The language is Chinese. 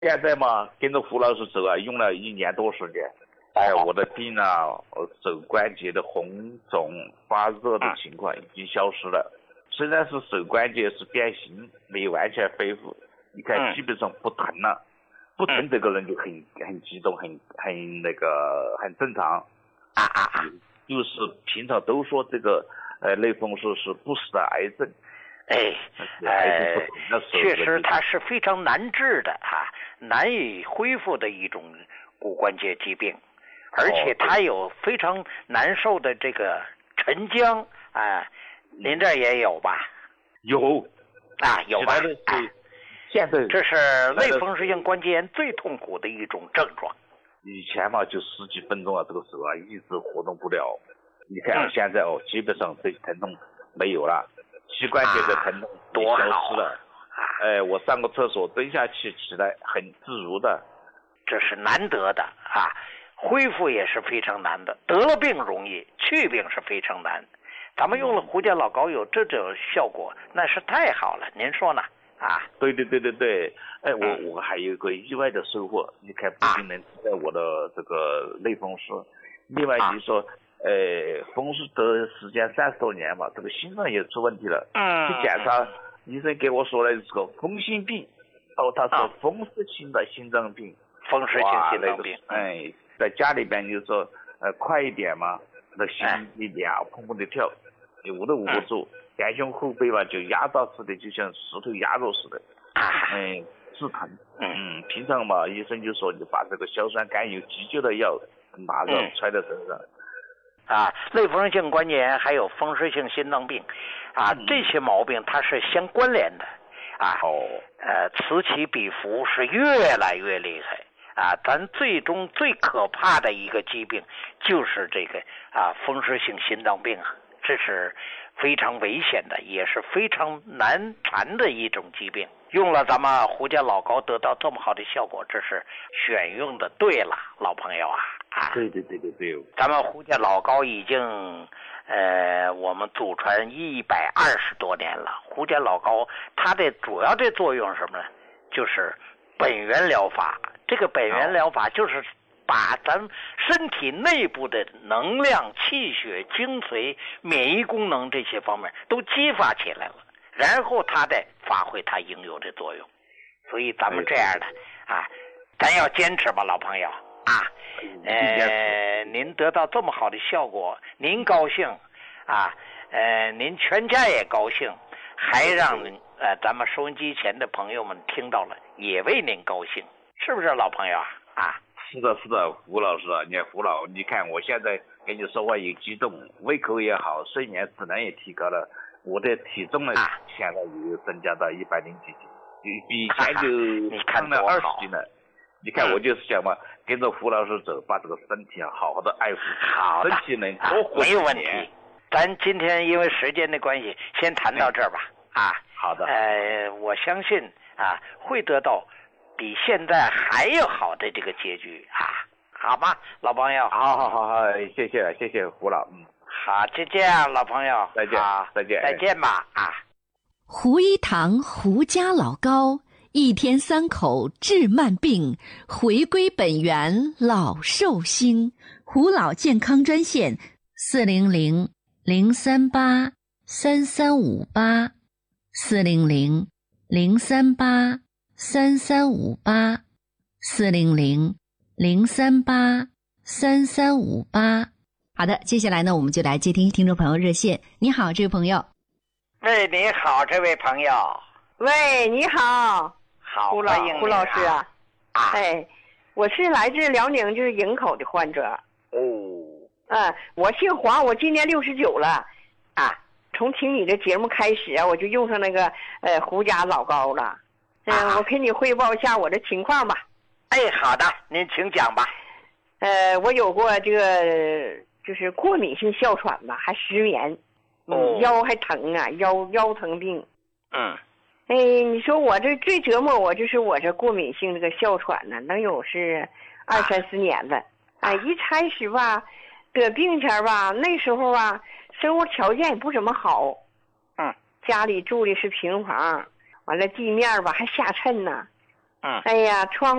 现在嘛，跟着胡老师走啊，用了1年多时间。我的病啊，手关节的红肿发热的情况已经消失了。虽然是手关节是变形，没完全恢复，你看基本上不疼了。不疼这个人就很激动，很正常。就是平常都说这个类风湿是不死的癌症。 确实它是非常难治的难以恢复的一种骨关节疾病，而且它有非常难受的这个沉僵您这也有吧？ 有有吧？ 现在这是类风湿性关节炎最痛苦的一种症状。 以前嘛，就10几分钟这个手一直活动不了。你看现在基本上这疼痛没有了，膝关节的疼痛也消失了。我上个厕所蹲下去起来很自如的。 这是难得的恢复也是非常难的。得了病容易，去病是非常难。咱们用了胡家老膏有这种效果，那是太好了。您说呢？ 对。我还有一个意外的收获。你看，不仅能治疗我的这个类风湿，另外你说，风湿得时间30多年嘛，这个心脏也出问题了。去检查，医生给我说了是个风心病。他说风湿性的心脏病。 风湿性心脏病。 在家里边就说快一点嘛，那心里边砰砰的跳，捂都捂不住，前胸后背吧就压到似的，就像石头压住似的。治疼。平常嘛，医生就说你把这个硝酸甘油急救的药马上揣在身上。 类风湿性关节炎还有风湿性心脏病这些毛病它是相关联的此起彼伏，是越来越厉害咱最终最可怕的一个疾病就是这个风湿性心脏病这是非常危险的，也是非常难缠的一种疾病。用了咱们胡家老膏得到这么好的效果，这是选用的对了，老朋友对。 咱们胡家老膏已经我们祖传120多年了。胡家老膏它的主要的作用是什么呢？就是本源疗法。这个本源疗法就是把咱身体内部的能量、气血、精髓、免疫功能这些方面都激发起来了，然后它再发挥它应有的作用。所以咱们这样的咱要坚持吧，老朋友您得到这么好的效果，您高兴您全家也高兴，还让咱们收音机前的朋友们听到了，也为您高兴，是不是老朋友是的，胡老师你看我现在跟你说话也激动，胃口也好，睡眠质量也提高了，我的体重呢现在也增加到100几斤，比以前就胖了20斤了。你看我就是想嘛，跟着胡老师走，把这个身体好好的爱护，身体能多活没有问题。咱今天因为时间的关系，先谈到这儿吧。 好的。 我相信会得到比现在还要好的这个结局好吧，老朋友。 好，谢谢胡老。 好，就这样，老朋友。再见吧胡一堂胡家老膏，1天3口治慢病，回归本源老寿星。胡老健康专线400-038-3358 400-038-3358 400-038-3358。好的，接下来呢，我们就来接听听众朋友热线。你好，这位朋友。 喂，你好，这位朋友。 喂，你好。 好， 胡老师我是来自辽宁，就是营口的患者。我姓黄，我今年69了从听你的节目开始我就用上那个胡家老膏了。我给你汇报一下我的情况吧。 好的，您请讲吧。 我有过这个就是过敏性哮喘吧，还失眠，腰还疼腰疼病。你说我这最折磨我就是我这过敏性这个哮喘呢，能有是20-30年了。一开始吧，得病前吧，那时候生活条件也不怎么好。家里住的是平房，完了地面吧还下沉呢， 嗯。 哎呀，窗